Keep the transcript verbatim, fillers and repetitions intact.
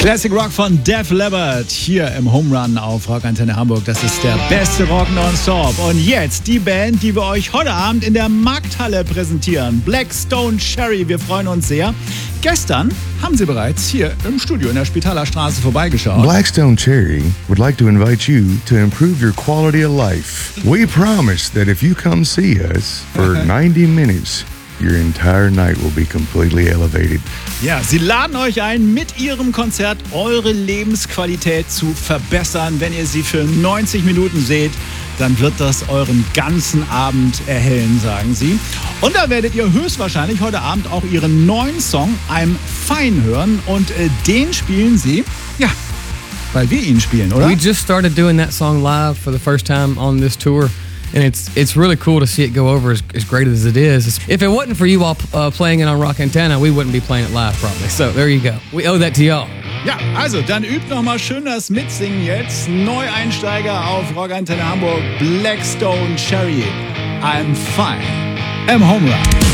Classic Rock von Def Leppard hier im Home Run auf Rock Antenne Hamburg. Das ist der beste Rock nonstop. Und jetzt die Band, die wir euch heute Abend in der Markthalle präsentieren. Black Stone Cherry. Wir freuen uns sehr. Gestern haben sie bereits hier im Studio in der Spitaler Straße vorbeigeschaut. Black Stone Cherry would like to invite you to improve your quality of life. We promise that if you come see us for ninety minutes, your entire night will be completely elevated. Ja, sie laden euch ein, mit ihrem Konzert eure Lebensqualität zu verbessern. Wenn ihr sie für neunzig Minuten seht, dann wird das euren ganzen Abend erhellen, sagen sie. Und da werdet ihr höchstwahrscheinlich heute Abend auch ihren neuen Song I'm Fine hören. Und äh, den spielen sie, ja, weil wir ihn spielen, oder? We just started doing that song live for the first time on this tour. And it's it's really cool to see it go over as, as great as it is. If it wasn't for you all uh, playing it on Rock Antenna, we wouldn't be playing it live probably. So there you go. We owe that to y'all. Ja, also dann übt nochmal schön das Mitsingen jetzt. Neueinsteiger auf Rock Antenne Hamburg, Black Stone Cherry. I'm Fine im Home Run.